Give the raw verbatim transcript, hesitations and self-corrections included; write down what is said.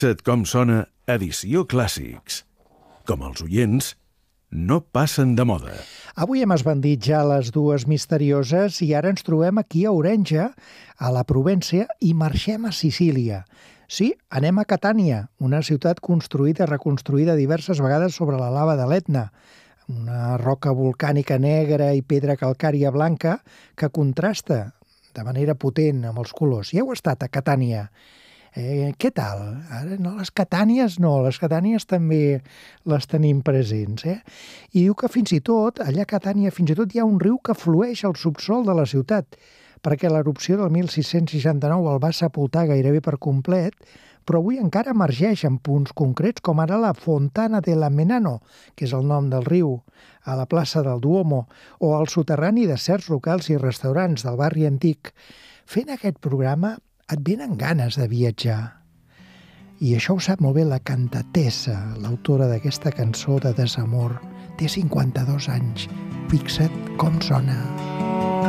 Set com sona Edició Clàssics. Com els oients, no passen de moda. Avui hem esbandit ja les dues misterioses i ara ens trobem aquí a Orense, a la Provença, i marxem a Sicília. Sí, anem a Catània, una ciutat construïda i reconstruïda diverses vegades sobre la lava de l'Etna, una roca volcànica negra i pedra calcària blanca que contrasta de manera potent amb els colors. Ja heu estat a Catània. Eh, què tal? Ara, no, les Catànies no, les Catànies també les tenim presents. Eh? I diu que fins i tot, allà a Catània, fins i tot hi ha un riu que flueix al subsol de la ciutat, perquè l'erupció del mil sis-cents seixanta-nou el va sepultar gairebé per complet, però avui encara emergeix en punts concrets, com ara la Fontana de la Menano, que és el nom del riu, a la plaça del Duomo, o al soterrani de certs locals i restaurants del barri antic. Fent aquest programa et venen ganes de viatjar. I això ho sap molt bé la cantatessa, l'autora d'aquesta cançó de desamor. Té cinquanta-dos anys. Fixa't com sona.